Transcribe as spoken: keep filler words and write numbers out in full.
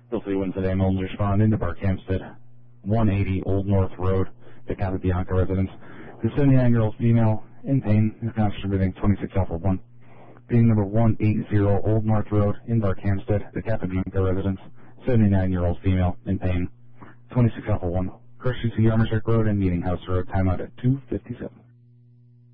Bill three one today, Mullen responding to Barkhamsted, one eighty Old North Road, the Capabianca residence. The seventy-nine-year-old female in pain is contributing twenty-six Alpha one. Being number one eighty Old North Road in Barkhamsted, the Capabianca residence. seventy-nine-year-old female in pain, twenty-six Alpha one. Cross Street to Yarmouth Road and Meeting House Road, timeout at two fifty-seven.